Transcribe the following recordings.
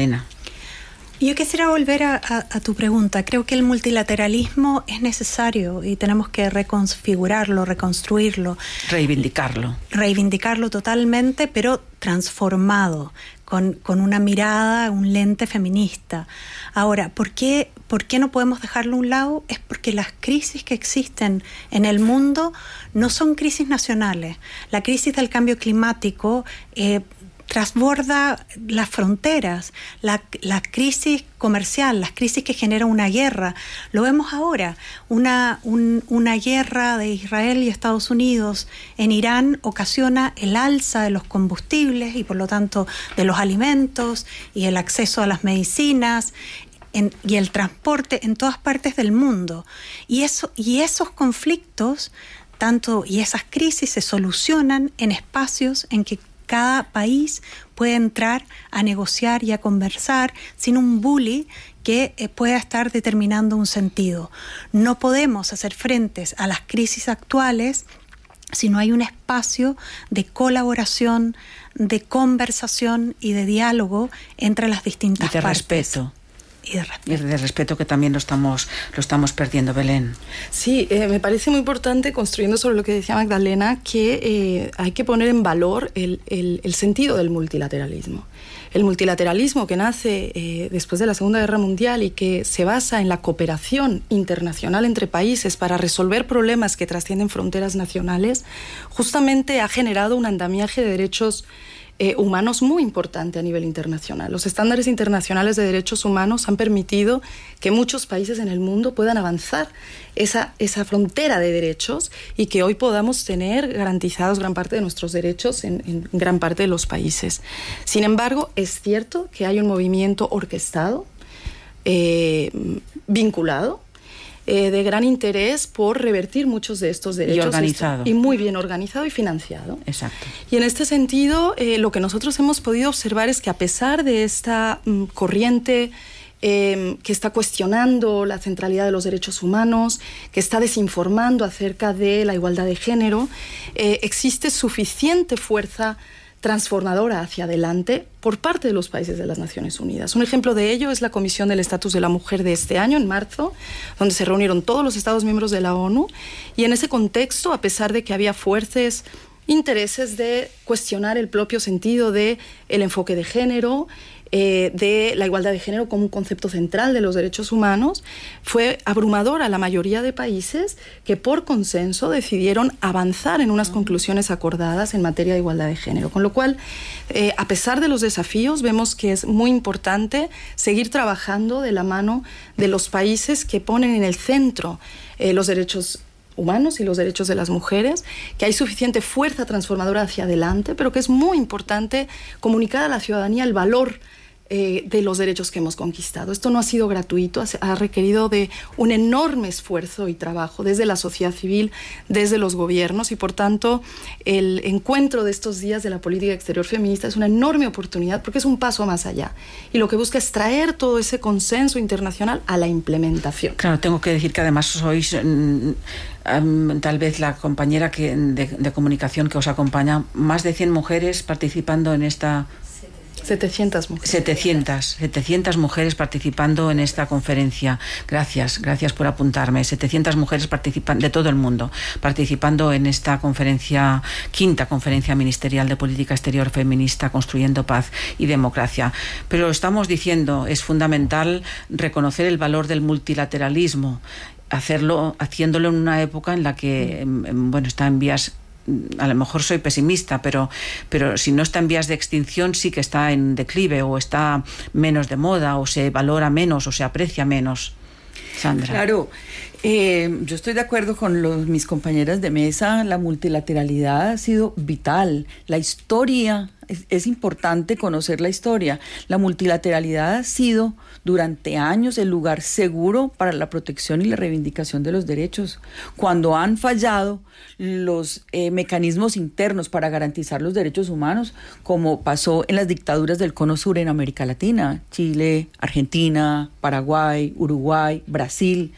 Magdalena. Yo quisiera volver a tu pregunta. Creo que el multilateralismo es necesario y tenemos que reconfigurarlo, reconstruirlo. Reivindicarlo totalmente, pero transformado, con una mirada, un lente feminista. Ahora, ¿por qué no podemos dejarlo a un lado? Es porque las crisis que existen en el mundo no son crisis nacionales. La crisis del cambio climático transborda las fronteras, la crisis comercial, las crisis que genera una guerra. Lo vemos ahora, una guerra de Israel y Estados Unidos en Irán ocasiona el alza de los combustibles y por lo tanto de los alimentos y el acceso a las medicinas y el transporte en todas partes del mundo. Y esos conflictos y esas crisis se solucionan en espacios en que cada país puede entrar a negociar y a conversar sin un bully que pueda estar determinando un sentido. No podemos hacer frente a las crisis actuales si no hay un espacio de colaboración, de conversación y de diálogo entre las distintas partes. Respeto. Y de respeto, que también lo estamos perdiendo, Belén. Sí, me parece muy importante, construyendo sobre lo que decía Magdalena, que hay que poner en valor el sentido del multilateralismo. El multilateralismo que nace después de la Segunda Guerra Mundial y que se basa en la cooperación internacional entre países para resolver problemas que trascienden fronteras nacionales, justamente ha generado un andamiaje de derechos humanos muy importante a nivel internacional. Los estándares internacionales de derechos humanos han permitido que muchos países en el mundo puedan avanzar esa frontera de derechos y que hoy podamos tener garantizados gran parte de nuestros derechos en gran parte de los países. Sin embargo, es cierto que hay un movimiento orquestado, vinculado, de gran interés por revertir muchos de estos derechos. Y organizado. Y muy bien organizado y financiado. Exacto. Y en este sentido, lo que nosotros hemos podido observar es que a pesar de esta corriente que está cuestionando la centralidad de los derechos humanos, que está desinformando acerca de la igualdad de género, existe suficiente fuerza transformadora hacia adelante por parte de los países de las Naciones Unidas. Un ejemplo de ello es la Comisión del Estatus de la Mujer de este año, en marzo, donde se reunieron todos los Estados miembros de la ONU, y en ese contexto, a pesar de que había fuertes intereses de cuestionar el propio sentido del enfoque de género, de la igualdad de género como un concepto central de los derechos humanos, fue abrumadora la mayoría de países que por consenso decidieron avanzar en unas conclusiones acordadas en materia de igualdad de género. Con lo cual, a pesar de los desafíos, vemos que es muy importante seguir trabajando de la mano de los países que ponen en el centro los derechos humanos y los derechos de las mujeres, que hay suficiente fuerza transformadora hacia adelante, pero que es muy importante comunicar a la ciudadanía el valor de los derechos que hemos conquistado. Esto no ha sido gratuito, ha requerido de un enorme esfuerzo y trabajo desde la sociedad civil, desde los gobiernos, y por tanto el encuentro de estos días de la política exterior feminista es una enorme oportunidad porque es un paso más allá y lo que busca es traer todo ese consenso internacional a la implementación. Claro, tengo que decir que además sois tal vez la compañera de comunicación que os acompaña, más de 100 mujeres participando en esta... 700 mujeres. 700 mujeres participando en esta conferencia. Gracias por apuntarme. 700 mujeres de todo el mundo participando en esta conferencia, quinta conferencia ministerial de política exterior feminista, construyendo paz y democracia. Pero estamos diciendo, es fundamental reconocer el valor del multilateralismo, haciéndolo en una época en la que, está en vías... A lo mejor soy pesimista, pero si no está en vías de extinción, sí que está en declive, o está menos de moda, o se valora menos, o se aprecia menos. Sandra. Claro, yo estoy de acuerdo con mis compañeras de mesa. La multilateralidad ha sido vital. La historia, es importante conocer la historia. La multilateralidad ha sido durante años el lugar seguro para la protección y la reivindicación de los derechos. Cuando han fallado los mecanismos internos para garantizar los derechos humanos, como pasó en las dictaduras del Cono Sur en América Latina, Chile, Argentina, Paraguay, Uruguay, Brasil,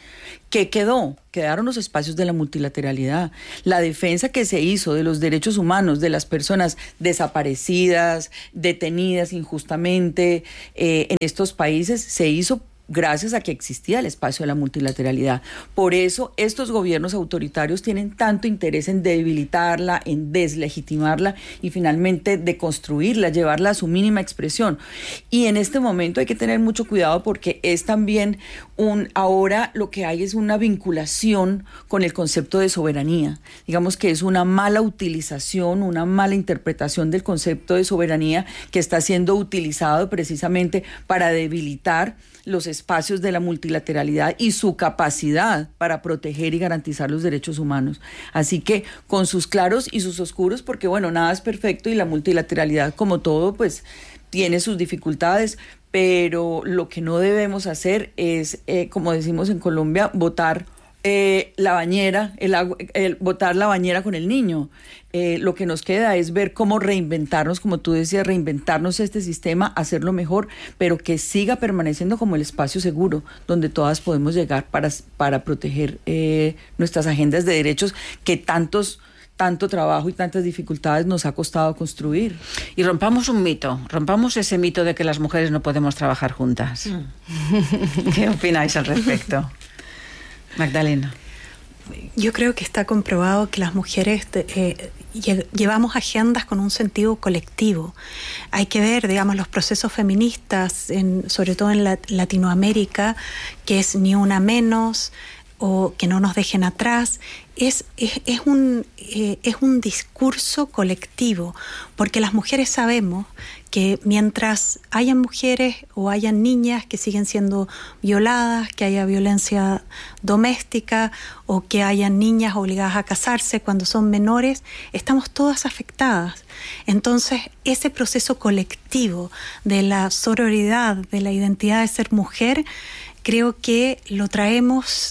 ¿Qué quedó? Quedaron los espacios de la multilateralidad. La defensa que se hizo de los derechos humanos de las personas desaparecidas, detenidas injustamente en estos países, se hizo gracias a que existía el espacio de la multilateralidad. Por eso estos gobiernos autoritarios tienen tanto interés en debilitarla, en deslegitimarla y finalmente deconstruirla, llevarla a su mínima expresión. Y en este momento hay que tener mucho cuidado porque es también ahora lo que hay es una vinculación con el concepto de soberanía. Digamos que es una mala utilización, una mala interpretación del concepto de soberanía que está siendo utilizado precisamente para debilitar los espacios de la multilateralidad y su capacidad para proteger y garantizar los derechos humanos. Así que con sus claros y sus oscuros, porque bueno, nada es perfecto y la multilateralidad, como todo, pues tiene sus dificultades, pero lo que no debemos hacer es, como decimos en Colombia, botar la bañera, botar la bañera con el niño. Lo que nos queda es ver cómo reinventarnos, como tú decías, reinventarnos este sistema, hacerlo mejor, pero que siga permaneciendo como el espacio seguro donde todas podemos llegar para proteger nuestras agendas de derechos que tanto trabajo y tantas dificultades nos ha costado construir. Y rompamos un mito, rompamos ese mito de que las mujeres no podemos trabajar juntas. ¿Qué opináis al respecto? Magdalena. Yo creo que está comprobado que las mujeres llevamos agendas con un sentido colectivo. Hay que ver, digamos, los procesos feministas, sobre todo en Latinoamérica, que es Ni Una Menos o Que No Nos Dejen Atrás. Es un discurso colectivo, porque las mujeres sabemos que mientras hayan mujeres o hayan niñas que siguen siendo violadas, que haya violencia doméstica o que hayan niñas obligadas a casarse cuando son menores, estamos todas afectadas. Entonces, ese proceso colectivo de la sororidad, de la identidad de ser mujer, creo que lo traemos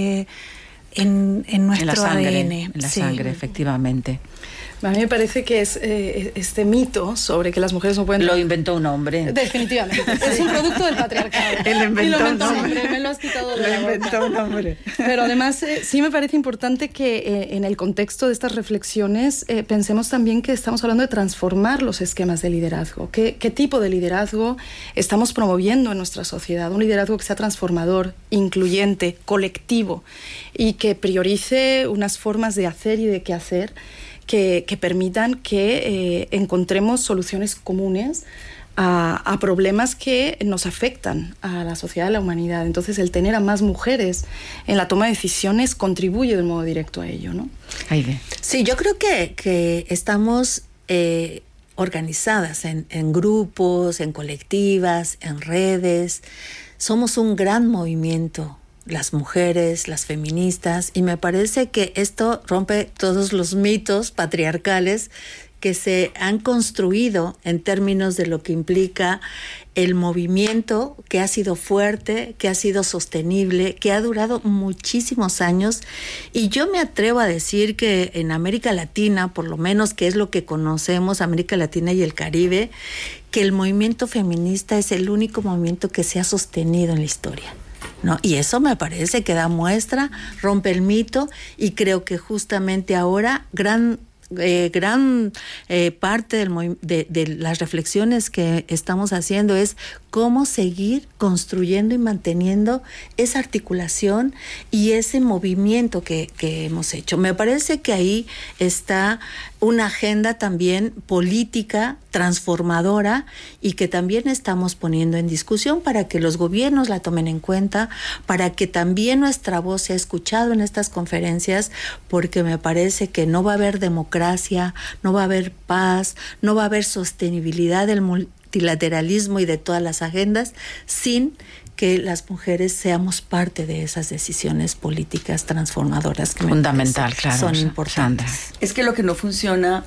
en nuestro ADN. En la sangre, efectivamente. A mí me parece que es este mito sobre que las mujeres no pueden... Lo inventó un hombre. Definitivamente. Es un producto del patriarcado. Lo inventó un hombre. Me lo has quitado de la boca. Lo inventó un hombre. Pero además sí me parece importante que en el contexto de estas reflexiones pensemos también que estamos hablando de transformar los esquemas de liderazgo. ¿Qué tipo de liderazgo estamos promoviendo en nuestra sociedad? Un liderazgo que sea transformador, incluyente, colectivo y que priorice unas formas de hacer y de qué hacer que permitan que encontremos soluciones comunes a problemas que nos afectan a la sociedad, a la humanidad. Entonces, el tener a más mujeres en la toma de decisiones contribuye de modo directo a ello, ¿no? Aide. Sí, yo creo que estamos organizadas en grupos, en colectivas, en redes. Somos un gran movimiento, las mujeres, las feministas, y me parece que esto rompe todos los mitos patriarcales que se han construido en términos de lo que implica el movimiento, que ha sido fuerte, que ha sido sostenible, que ha durado muchísimos años. Y yo me atrevo a decir que en América Latina, por lo menos que es lo que conocemos, América Latina y el Caribe, que el movimiento feminista es el único movimiento que se ha sostenido en la historia, ¿no? Y eso me parece que da muestra, rompe el mito, y creo que justamente ahora gran parte de las reflexiones que estamos haciendo es cómo seguir construyendo y manteniendo esa articulación y ese movimiento que hemos hecho. Me parece que ahí está una agenda también política transformadora y que también estamos poniendo en discusión para que los gobiernos la tomen en cuenta, para que también nuestra voz sea escuchada en estas conferencias, porque me parece que no va a haber democracia, no va a haber paz, no va a haber sostenibilidad del multilateralismo y de todas las agendas sin que las mujeres seamos parte de esas decisiones políticas transformadoras que fundamental, claro, son importantes. Sandra. Es que lo que no funciona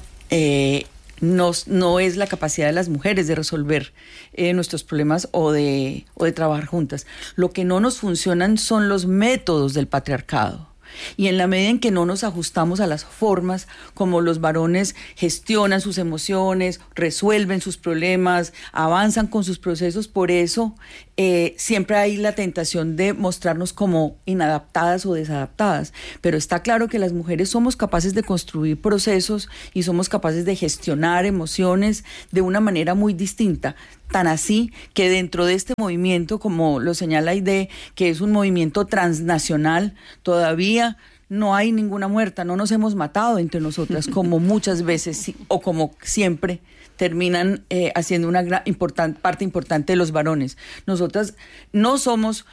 no es la capacidad de las mujeres de resolver nuestros problemas o de trabajar juntas. Lo que no nos funcionan son los métodos del patriarcado. Y en la medida en que no nos ajustamos a las formas como los varones gestionan sus emociones, resuelven sus problemas, avanzan con sus procesos, por eso siempre hay la tentación de mostrarnos como inadaptadas o desadaptadas. Pero está claro que las mujeres somos capaces de construir procesos y somos capaces de gestionar emociones de una manera muy distinta. Tan así que dentro de este movimiento, como lo señala Aide, que es un movimiento transnacional, todavía no hay ninguna muerta, no nos hemos matado entre nosotras, como muchas veces o como siempre terminan haciendo una parte importante de los varones. Nosotras no somos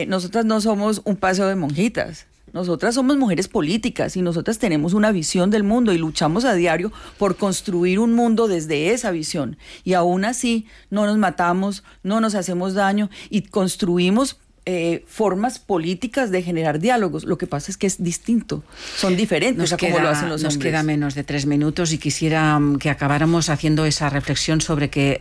un paseo de monjitas. Nosotras somos mujeres políticas y nosotras tenemos una visión del mundo y luchamos a diario por construir un mundo desde esa visión. Y aún así no nos matamos, no nos hacemos daño y construimos formas políticas de generar diálogos. Lo que pasa es que es distinto, son diferentes a como lo hacen los hombres. Nos queda menos de 3 minutos y quisiera que acabáramos haciendo esa reflexión sobre que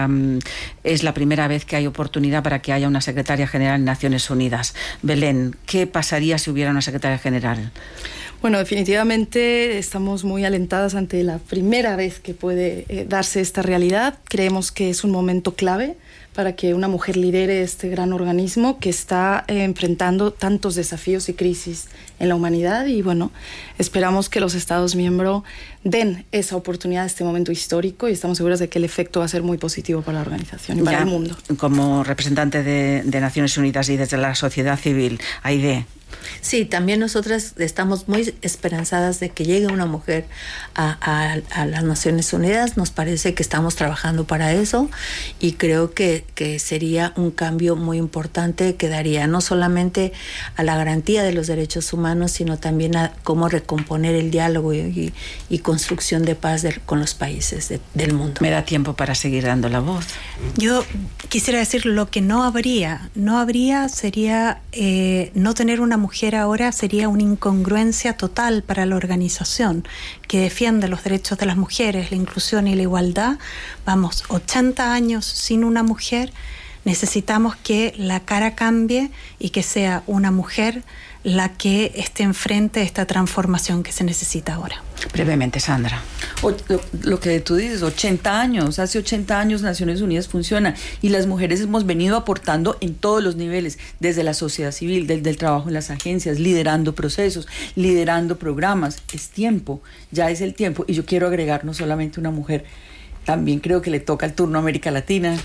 es la primera vez que hay oportunidad para que haya una secretaria general en Naciones Unidas. Belén, ¿qué pasaría si hubiera una secretaria general? Bueno, definitivamente estamos muy alentadas ante la primera vez que puede darse esta realidad. Creemos que es un momento clave para que una mujer lidere este gran organismo que está enfrentando tantos desafíos y crisis en la humanidad y bueno, esperamos que los Estados miembros den esa oportunidad a este momento histórico y estamos seguros de que el efecto va a ser muy positivo para la organización y para el mundo. Como representante de Naciones Unidas y desde la sociedad civil, Aide. Sí, también nosotras estamos muy esperanzadas de que llegue una mujer a las Naciones Unidas. Nos parece que estamos trabajando para eso y creo que sería un cambio muy importante que daría no solamente a la garantía de los derechos humanos, sino también a cómo recomponer el diálogo y construcción de paz con los países del mundo. Me da tiempo para seguir dando la voz. Yo quisiera decir lo que no habría sería no tener una mujer ahora sería una incongruencia total para la organización que defiende los derechos de las mujeres, la inclusión y la igualdad. Vamos, 80 años sin una mujer. Necesitamos que la cara cambie y que sea una mujer la que esté enfrente de esta transformación que se necesita ahora. Brevemente, Sandra. Lo que tú dices, 80 años, hace 80 años Naciones Unidas funciona y las mujeres hemos venido aportando en todos los niveles, desde la sociedad civil, desde el trabajo en las agencias, liderando procesos, liderando programas. Es tiempo, ya es el tiempo. Y yo quiero agregar no solamente una mujer, también creo que le toca el turno a América Latina.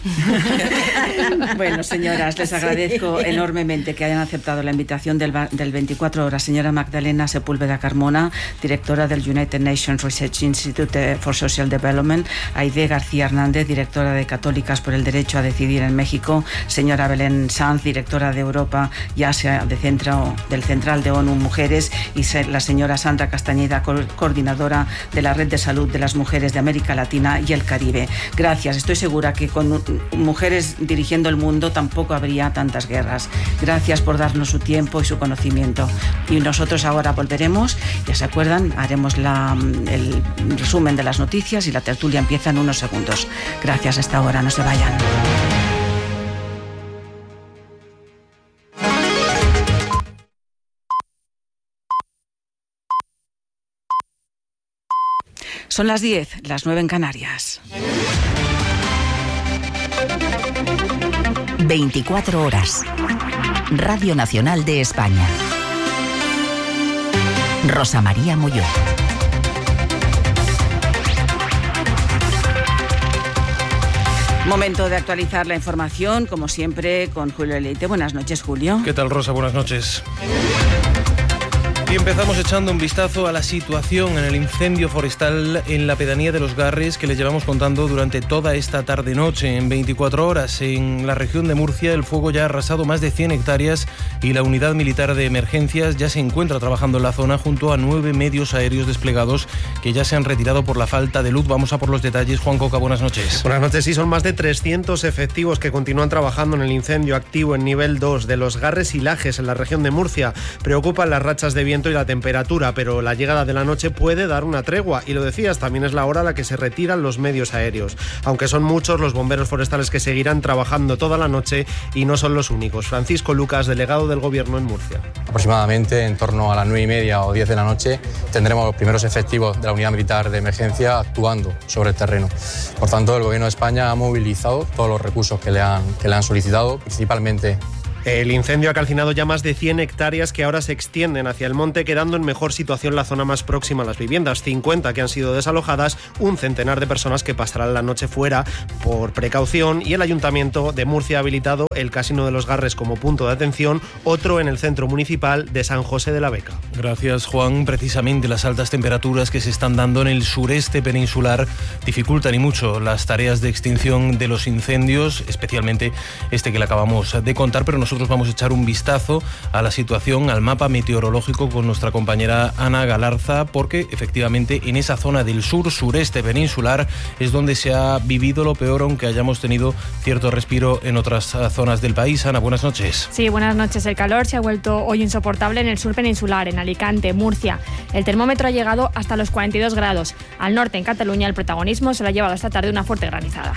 Bueno, señoras, les agradezco enormemente que hayan aceptado la invitación del 24 horas. Señora Magdalena Sepúlveda Carmona, directora del United Nations Research Institute for Social Development. Aide García Hernández, directora de Católicas por el Derecho a Decidir en México. Señora Belén Sanz, directora de Europa y Asia del Central de ONU Mujeres. Y la señora Sandra Castañeda, coordinadora de la Red de Salud de las Mujeres de América Latina y el Caribe. Gracias. Estoy segura que con mujeres dirigiendo el mundo tampoco habría tantas guerras. Gracias por darnos su tiempo y su conocimiento. Y nosotros ahora volveremos, ya se acuerdan, haremos el resumen de las noticias y la tertulia empieza en unos segundos. Gracias, hasta ahora, no se vayan. Son las 10, las 9 en Canarias. 24 horas. Radio Nacional de España. Rosa María Molló. Momento de actualizar la información, como siempre, con Julio Leite. Buenas noches, Julio. ¿Qué tal, Rosa? Buenas noches. Y empezamos echando un vistazo a la situación en el incendio forestal en la pedanía de Los Garres que les llevamos contando durante toda esta tarde-noche. En 24 horas, en la región de Murcia, el fuego ya ha arrasado más de 100 hectáreas y la unidad militar de emergencias ya se encuentra trabajando en la zona junto a 9 medios aéreos desplegados que ya se han retirado por la falta de luz. Vamos a por los detalles. Juan Coca, buenas noches. Buenas noches. Sí, son más de 300 efectivos que continúan trabajando en el incendio activo en nivel 2 de Los Garres y Lajes, en la región de Murcia. Preocupan las rachas de viento viento y la temperatura, pero la llegada de la noche puede dar una tregua. Y lo decías, también es la hora a la que se retiran los medios aéreos. Aunque son muchos los bomberos forestales que seguirán trabajando toda la noche y no son los únicos. Francisco Lucas, delegado del Gobierno en Murcia. Aproximadamente en torno a las 9:30 o 10 de la noche tendremos los primeros efectivos de la Unidad Militar de Emergencia actuando sobre el terreno. Por tanto, el Gobierno de España ha movilizado todos los recursos que le han solicitado, principalmente. El incendio ha calcinado ya más de 100 hectáreas que ahora se extienden hacia el monte, quedando en mejor situación la zona más próxima a las viviendas. 50 que han sido desalojadas, un centenar de personas que pasarán la noche fuera por precaución, y el Ayuntamiento de Murcia ha habilitado el Casino de los Garres como punto de atención, otro en el centro municipal de San José de la Beca. Gracias, Juan. Precisamente las altas temperaturas que se están dando en el sureste peninsular dificultan y mucho las tareas de extinción de los incendios, especialmente este que le acabamos de contar, pero nosotros vamos a echar un vistazo a la situación, al mapa meteorológico con nuestra compañera Ana Galarza, porque efectivamente en esa zona del sur-sureste peninsular es donde se ha vivido lo peor, aunque hayamos tenido cierto respiro en otras zonas del país. Ana, buenas noches. Sí, buenas noches. El calor se ha vuelto hoy insoportable en el sur peninsular, en Alicante, Murcia. El termómetro ha llegado hasta los 42 grados. Al norte, en Cataluña, el protagonismo se lo ha llevado esta tarde una fuerte granizada.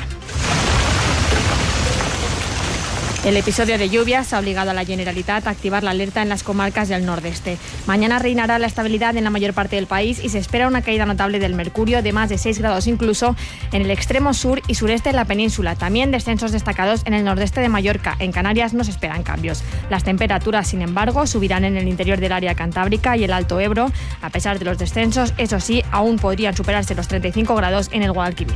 El episodio de lluvias ha obligado a la Generalitat a activar la alerta en las comarcas del nordeste. Mañana reinará la estabilidad en la mayor parte del país y se espera una caída notable del mercurio de más de 6 grados incluso en el extremo sur y sureste de la península. También descensos destacados en el nordeste de Mallorca. En Canarias no se esperan cambios. Las temperaturas, sin embargo, subirán en el interior del área cantábrica y el Alto Ebro. A pesar de los descensos, eso sí, aún podrían superarse los 35 grados en el Guadalquivir.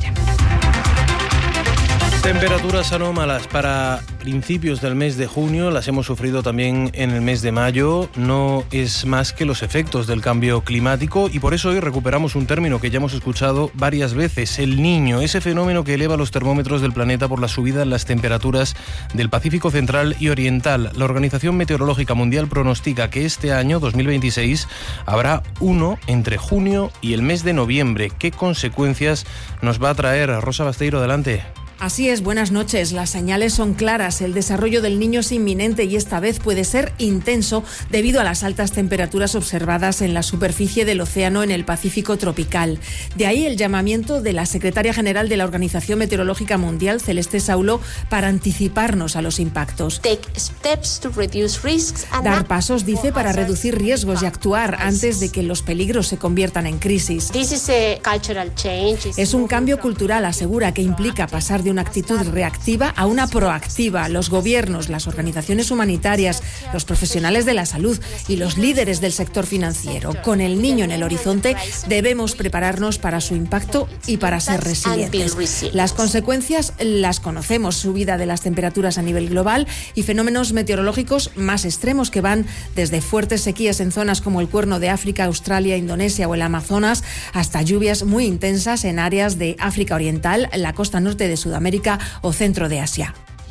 Temperaturas anómalas para principios del mes de junio, las hemos sufrido también en el mes de mayo. No es más que los efectos del cambio climático, y por eso hoy recuperamos un término que ya hemos escuchado varias veces: el Niño, ese fenómeno que eleva los termómetros del planeta por la subida en las temperaturas del Pacífico Central y Oriental. La Organización Meteorológica Mundial pronostica que este año, 2026, habrá uno entre junio y el mes de noviembre. ¿Qué consecuencias nos va a traer? Rosa Basteiro, adelante. Así es, buenas noches. Las señales son claras. El desarrollo del Niño es inminente y esta vez puede ser intenso debido a las altas temperaturas observadas en la superficie del océano en el Pacífico tropical. De ahí el llamamiento de la secretaria general de la Organización Meteorológica Mundial, Celeste Saulo, para anticiparnos a los impactos. Dar pasos, dice, para reducir riesgos y actuar antes de que los peligros se conviertan en crisis. Es un cambio cultural, asegura, que implica pasar de una actitud reactiva a una proactiva. Los gobiernos, las organizaciones humanitarias, los profesionales de la salud y los líderes del sector financiero. Con el Niño en el horizonte, debemos prepararnos para su impacto y para ser resilientes. Las consecuencias las conocemos: subida de las temperaturas a nivel global y fenómenos meteorológicos más extremos que van desde fuertes sequías en zonas como el Cuerno de África, Australia, Indonesia o el Amazonas, hasta lluvias muy intensas en áreas de África Oriental, la costa norte de Sudamérica o centro de Asia.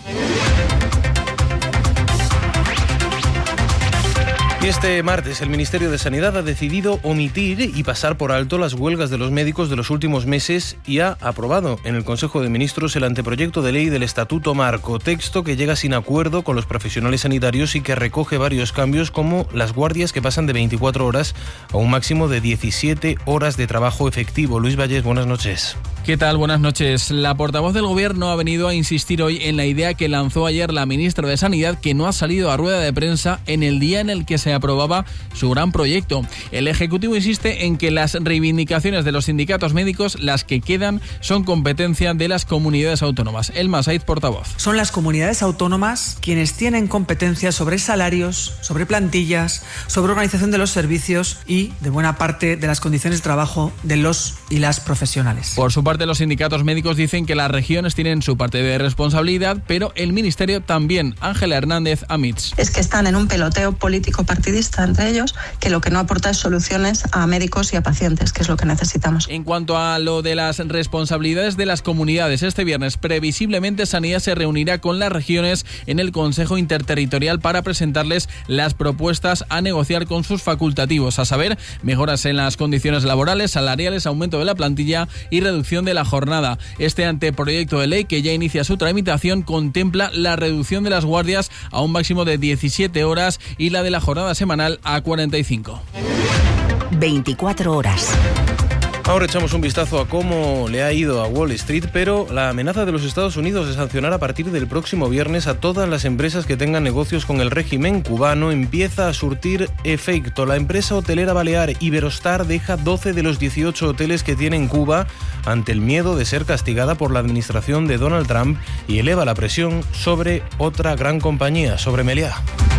Y este martes el Ministerio de Sanidad ha decidido omitir y pasar por alto las huelgas de los médicos de los últimos meses y ha aprobado en el Consejo de Ministros el anteproyecto de ley del Estatuto Marco, texto que llega sin acuerdo con los profesionales sanitarios y que recoge varios cambios, como las guardias que pasan de 24 horas a un máximo de 17 horas de trabajo efectivo. Luis Vallés, buenas noches. ¿Qué tal? Buenas noches. La portavoz del Gobierno ha venido a insistir hoy en la idea que lanzó ayer la ministra de Sanidad, que no ha salido a rueda de prensa en el día en el que se aprobaba su gran proyecto. El Ejecutivo insiste en que las reivindicaciones de los sindicatos médicos, las que quedan, son competencia de las comunidades autónomas. Elma Said, portavoz. Son las comunidades autónomas quienes tienen competencia sobre salarios, sobre plantillas, sobre organización de los servicios y de buena parte de las condiciones de trabajo de los y las profesionales. Por su parte, los sindicatos médicos dicen que las regiones tienen su parte de responsabilidad, pero el Ministerio también. Ángela Hernández, AMITS. Es que están en un peloteo político partidista entre ellos, que lo que no aporta es soluciones a médicos y a pacientes, que es lo que necesitamos. En cuanto a lo de las responsabilidades de las comunidades, este viernes previsiblemente Sanidad se reunirá con las regiones en el Consejo Interterritorial para presentarles las propuestas a negociar con sus facultativos, a saber, mejoras en las condiciones laborales, salariales, aumento de la plantilla y reducción de la jornada. Este anteproyecto de ley, que ya inicia su tramitación, contempla la reducción de las guardias a un máximo de 17 horas y la de la jornada semanal a 45. 24 horas. Ahora echamos un vistazo a cómo le ha ido a Wall Street, pero la amenaza de los Estados Unidos de sancionar a partir del próximo viernes a todas las empresas que tengan negocios con el régimen cubano empieza a surtir efecto. La empresa hotelera balear Iberostar deja 12 de los 18 hoteles que tiene en Cuba ante el miedo de ser castigada por la administración de Donald Trump y eleva la presión sobre otra gran compañía, sobre Meliá.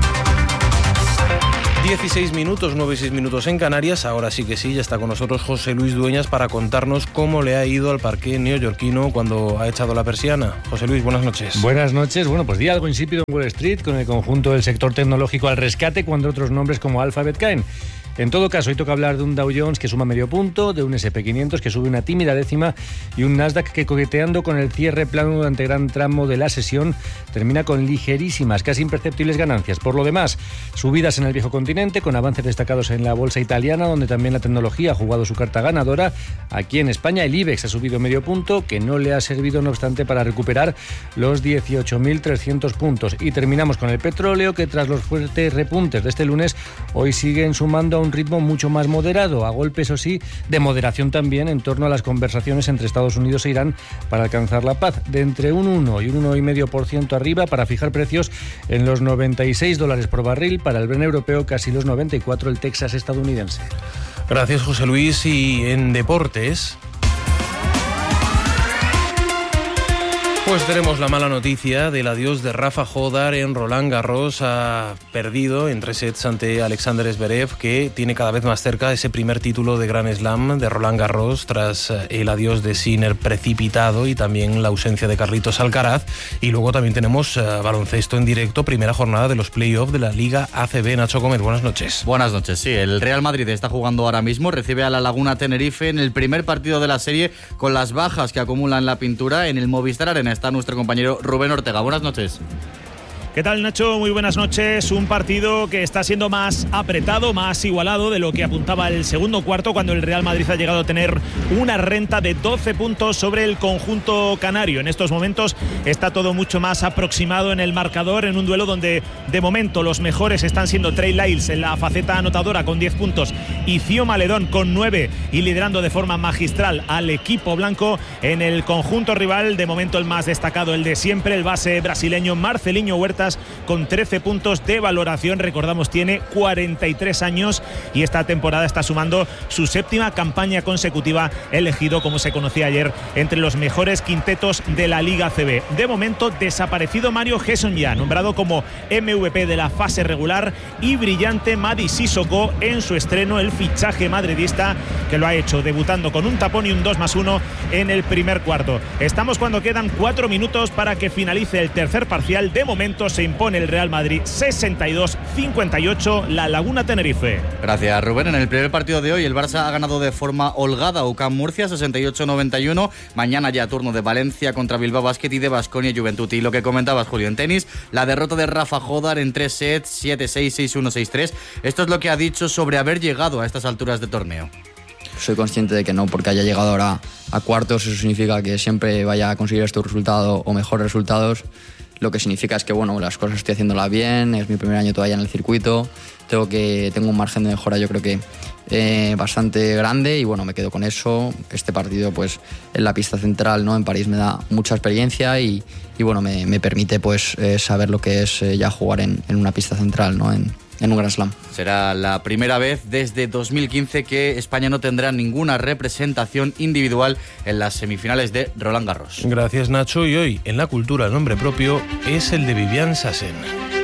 16 minutos, 9 y 6 minutos en Canarias. Ahora sí que sí, ya está con nosotros José Luis Dueñas para contarnos cómo le ha ido al parqué neoyorquino cuando ha echado la persiana. José Luis, buenas noches. Buenas noches. Bueno, pues día algo insípido en Wall Street, con el conjunto del sector tecnológico al rescate, cuando otros nombres como Alphabet caen. En todo caso, hoy toca hablar de un Dow Jones que suma medio punto, de un S&P 500 que sube una tímida décima y un Nasdaq que, coqueteando con el cierre plano durante gran tramo de la sesión, termina con ligerísimas, casi imperceptibles ganancias. Por lo demás, subidas en el viejo continente, con avances destacados en la bolsa italiana, donde también la tecnología ha jugado su carta ganadora. Aquí en España el IBEX ha subido medio punto, que no le ha servido, no obstante, para recuperar los 18.300 puntos. Y terminamos con el petróleo, que tras los fuertes repuntes de este lunes, hoy siguen sumando a un ritmo mucho más moderado, a golpe, eso sí, de moderación también en torno a las conversaciones entre Estados Unidos e Irán para alcanzar la paz, de entre un 1 y un 1,5% arriba para fijar precios en los $96 por barril, para el Brent europeo casi los 94, el Texas estadounidense. Gracias, José Luis. Y en deportes, pues tenemos la mala noticia del adiós de Rafa Jódar en Roland Garros. Ha perdido en 3 sets ante Alexander Zverev, que tiene cada vez más cerca ese primer título de Grand Slam de Roland Garros tras el adiós de Sinner precipitado y también la ausencia de Carlitos Alcaraz. Y luego también tenemos baloncesto en directo, primera jornada de los playoffs de la Liga ACB. Nacho Gómez, buenas noches. Buenas noches, sí. El Real Madrid está jugando ahora mismo, recibe a la Laguna Tenerife en el primer partido de la serie con las bajas que acumulan la pintura en el Movistar Arena. Está nuestro compañero Rubén Ortega. Buenas noches. ¿Qué tal, Nacho? Muy buenas noches. Un partido que está siendo más apretado, más igualado de lo que apuntaba el segundo cuarto, cuando el Real Madrid ha llegado a tener una renta de 12 puntos sobre el conjunto canario. En estos momentos está todo mucho más aproximado en el marcador, en un duelo donde de momento los mejores están siendo Trey Lyles en la faceta anotadora con 10 puntos y Cio Maledón con 9, y liderando de forma magistral al equipo blanco. En el conjunto rival, de momento el más destacado, el de siempre, el base brasileño Marcelinho Huertas, con 13 puntos de valoración. Recordamos, tiene 43 años y esta temporada está sumando su 7ª campaña consecutiva, elegido, como se conocía ayer, entre los mejores quintetos de la Liga ACB. De momento, desaparecido Mario Gesson, ya nombrado como MVP de la fase regular, y brillante Mady Sissoko en su estreno, el fichaje madridista, que lo ha hecho debutando con un tapón y un 2+1 en el primer cuarto. Estamos cuando quedan 4 minutos para que finalice el tercer parcial. De momento se impone el Real Madrid 62-58, la Laguna Tenerife. Gracias, Rubén. En el primer partido de hoy el Barça ha ganado de forma holgada a UCAM Murcia 68-91. Mañana ya turno de Valencia contra Bilbao Basket y de Baskonia Juventud. Y lo que comentabas, Julio, en tenis, la derrota de Rafa Jódar en 3 sets, 7-6, 6-1, 6-3. Esto es lo que ha dicho sobre haber llegado a estas alturas de torneo. Soy consciente de que no, porque haya llegado ahora a cuartos, eso significa que siempre vaya a conseguir estos resultados o mejores resultados. Lo que significa es que, bueno, las cosas estoy haciéndolas bien, es mi primer año todavía en el circuito, tengo un margen de mejora, yo creo que bastante grande, y bueno, me quedo con eso. Este partido, pues, en la pista central, ¿no?, en París, me da mucha experiencia y bueno, me permite, pues, saber lo que es ya jugar en una pista central, ¿no?, en un Grand Slam. Será la primera vez desde 2015 que España no tendrá ninguna representación individual en las semifinales de Roland Garros. Gracias, Nacho. Y hoy, en la cultura, el nombre propio es el de Viviane Sassen,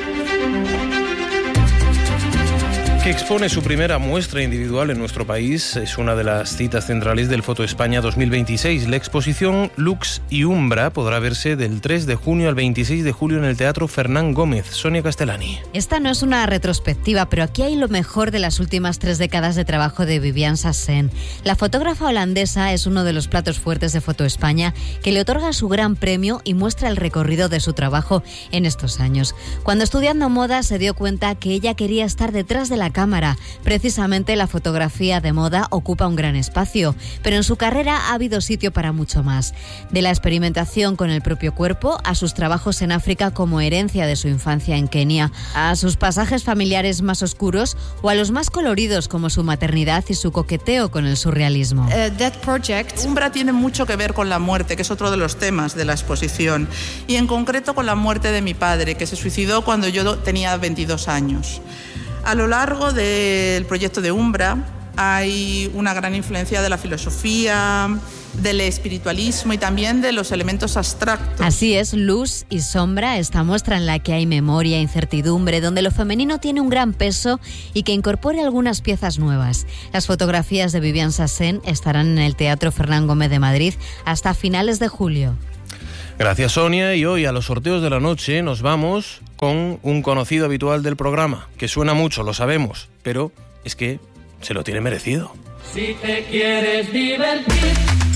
que expone su primera muestra individual en nuestro país. Es una de las citas centrales del Foto España 2026. La exposición Lux y Umbra podrá verse del 3 de junio al 26 de julio en el Teatro Fernán Gómez. Sonia Castellani. Esta no es una retrospectiva, pero aquí hay lo mejor de las últimas 3 décadas de trabajo de Viviane Sassen. La fotógrafa holandesa es uno de los platos fuertes de Foto España, que le otorga su gran premio y muestra el recorrido de su trabajo en estos años. Cuando estudiando moda se dio cuenta que ella quería estar detrás de la la cámara. Precisamente la fotografía de moda ocupa un gran espacio, pero en su carrera ha habido sitio para mucho más. De la experimentación con el propio cuerpo, a sus trabajos en África como herencia de su infancia en Kenia, a sus pasajes familiares más oscuros o a los más coloridos como su maternidad y su coqueteo con el surrealismo. Umbra tiene mucho que ver con la muerte, que es otro de los temas de la exposición, y en concreto con la muerte de mi padre, que se suicidó cuando yo tenía 22 años. A lo largo del proyecto de Umbra hay una gran influencia de la filosofía, del espiritualismo y también de los elementos abstractos. Así es, Luz y Sombra, esta muestra en la que hay memoria, incertidumbre, donde lo femenino tiene un gran peso y que incorpora algunas piezas nuevas. Las fotografías de Vivian Sassen estarán en el Teatro Fernán Gómez de Madrid hasta finales de julio. Gracias, Sonia, y hoy a los sorteos de la noche nos vamos con un conocido habitual del programa, que suena mucho, lo sabemos, pero es que se lo tiene merecido. Si te quieres divertir.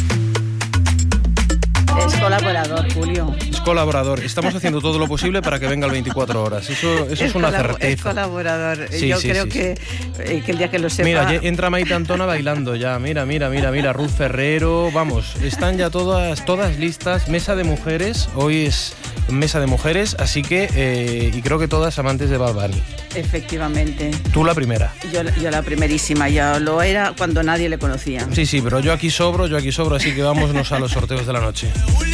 Es colaborador, Julio. Es colaborador. Estamos haciendo todo lo posible para que venga el 24 horas. Eso es una certeza. Es colaborador. Sí, Yo sí, creo sí, que el día que lo sepa... Mira, entra Maite Antona bailando ya. Mira. Ruth Ferrero. Vamos, están ya todas listas. Mesa de mujeres. Hoy es mesa de mujeres, así que... y creo que todas amantes de Bad Bunny. Efectivamente. Tú la primera. Yo la primerísima. Ya lo era cuando nadie le conocía. Sí, pero yo aquí sobro, así que vámonos a los sorteos de la noche.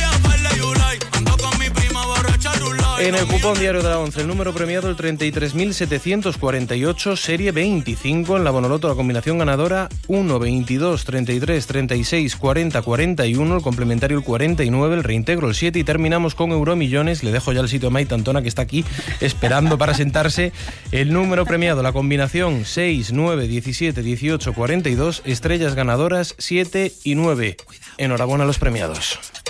En el cupón diario de la 11, el número premiado el 33.748, serie 25. En la Bonoloto, la combinación ganadora 1, 22, 33, 36, 40, 41. El complementario el 49, el reintegro el 7. Y terminamos con Euromillones. Le dejo ya el sitio a Maite Antona, que está aquí esperando para sentarse. El número premiado, la combinación 6, 9, 17, 18, 42. Estrellas ganadoras 7 y 9. Enhorabuena a los premiados.